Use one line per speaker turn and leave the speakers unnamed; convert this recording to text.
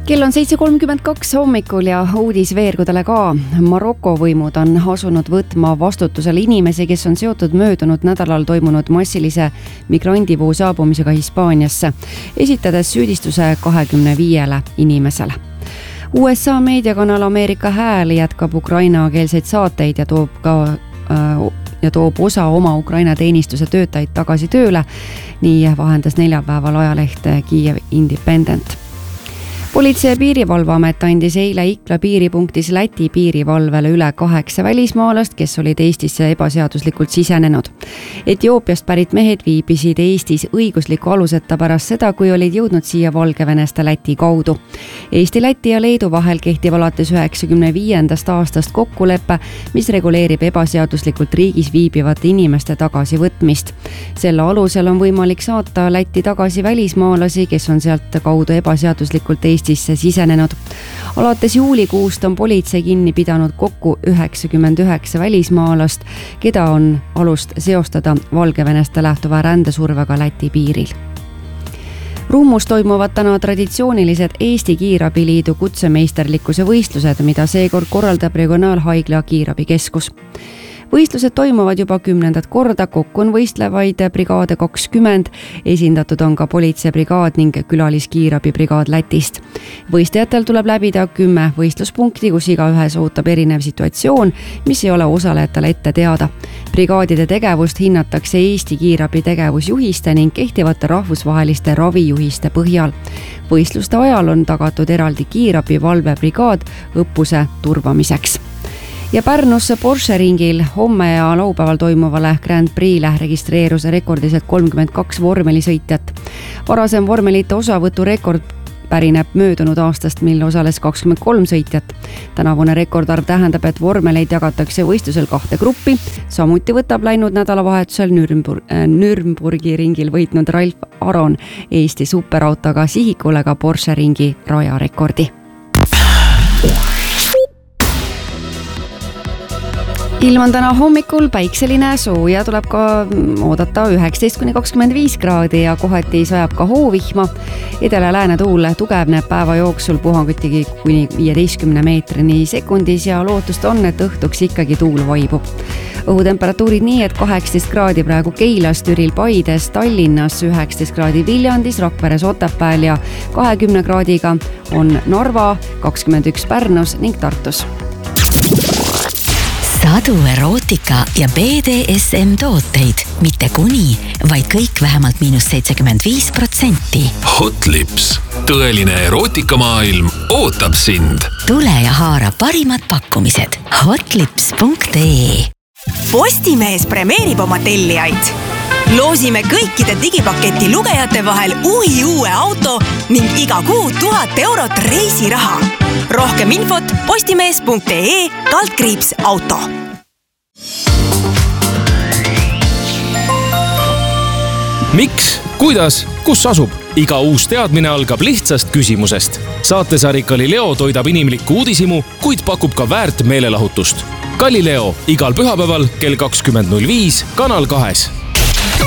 Kell on 7:32 hommikul ja uudis veergudele ka. Maroko võimud on asunud võtma vastutusele inimesi, kes on seotud möödunud nädalal toimunud massilise migrandivoo saabumisega Hispaaniasse, esitades süüdistuse 25 inimesele. USA meediakanal Ameerika Hääl jätkab Ukraina-keelseid saateid ja toob osa oma Ukraina teenistuse töötajaid tagasi tööle, nii vahendas neljapäeval ajaleht Kiev Independent. Politsei- ja piirivalveamet andis eile Ikla piiripunktis Läti piirivalvele üle 8 välismaalast, kes olid Eestisse ebaseaduslikult sisenenud. Etioopiast pärit mehed viibisid Eestis õigusliku aluseta pärast seda, kui olid jõudnud siia Valgevenest Läti kaudu. Eesti, Läti ja Leedu vahel kehtib alates 95. aastast kokkulepe, mis reguleerib ebaseaduslikult riigis viibivate inimeste tagasivõtmist. Selle alusel on võimalik saata Lätti tagasi välismaalasi, kes on sealt kaudu ebaseaduslikult Eestisse sisenenud. Alates juulikuust on politsei kinni pidanud kokku 99 välismaalast, keda on alust seostada Valgevenest lähtuva rändesurvega Läti piiril. Rummus toimuvad täna traditsioonilised Eesti Kiirabiliidu kutsemeisterlikkuse võistlused, mida seekord korraldab Regionaalhaigla kiirabikeskus. Võistlused toimuvad juba 10. korda, kokku on võistlevaid brigaade 20, esindatud on ka politseibrigaad ning külaliskiirabibrigaad Lätist. Võistlejatel tuleb läbida 10 võistluspunkti, kus igaühes ootab erinev situatsioon, mis ei ole osalejatele ette teada. Brigaadide tegevust hinnatakse Eesti kiirabi tegevusjuhiste ning kehtivate rahvusvaheliste ravijuhiste põhjal. Võistluste ajal on tagatud eraldi kiirabi valvebrigaad õppuse turvamiseks. Ja Pärnusse Porsche ringil homme ja laupäeval toimuvale Grand Prix'le registreerus rekordiselt 32 vormelisõitjat. Varasem vormelite osavõtu rekord pärineb möödunud aastast, mil osales 23 sõitjat. Tänavune rekordarv tähendab, et vormeleid jagatakse võistlusel 2 gruppi. Samuti võtab läinud nädalavahetusel Nürnbergi ringil võitnud Ralf Aron Eesti superautoga sihikule ka Porsche ringi rajarekordi. Ilm on täna hommikul päikseline, sooja tuleb ka oodata 19–25 kraadi ja kohati sajab ka hoovihma. Edela lääne tuul tugevneb päeva jooksul puhangutigi kuni 15 meetrini sekundis ja lootust on, et õhtuks ikkagi tuul vaibub. Õhutemperatuurid nii, et 18 kraadi praegu Keilas, Türil, Paides, Tallinnas, 19 kraadi Viljandis, Rakveres, Otepääl ja 20 kraadiga on Narva, 21 Pärnus ning Tartus.
Sadu erootika ja BDSM tooteid, mitte kuni, vaid kõik vähemalt -75%.
Hotlips, tõeline erootikamaailm ootab sind.
Tule ja haara parimad pakkumised hotlips.ee.
Postimees premeerib oma tellijaid. Loosime kõikide digipaketi lugejate vahel uue auto ning iga kuu 1000 eurot reisiraha. Rohkem infot postimees.ee/auto.
Miks, kuidas, kus asub? Iga uus teadmine algab lihtsast küsimusest. Saatesari Galileo toidab inimlikku uudishimu, kuid pakub ka väärt meelelahutust. Galileo igal pühapäeval kell 20.05 Kanal 2.